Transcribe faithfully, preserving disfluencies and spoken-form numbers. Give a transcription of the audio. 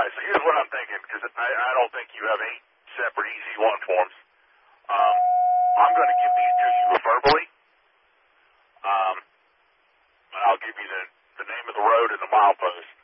right, so here's what I'm thinking, because I, I don't think you have eight separate easy one forms. Um, I'm going to give these to you verbally. Um, and I'll give you the, the name of the road and the milepost.